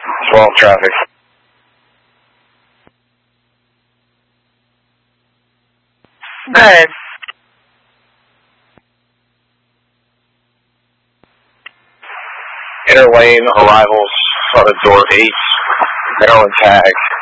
12 traffic. Good. Inner lane arrivals on the door 8, Maryland tag.